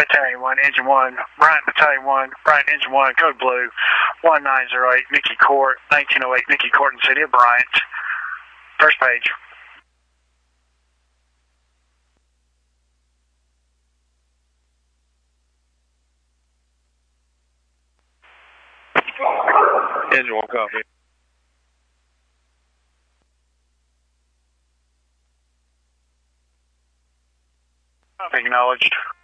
Battalion 1, Engine 1, Bryant Battalion 1, Bryant Engine 1, Code Blue, 1908, Mickey Court, 1908, Mickey Court in the City of Bryant. First page. Engine 1, copy. Acknowledged.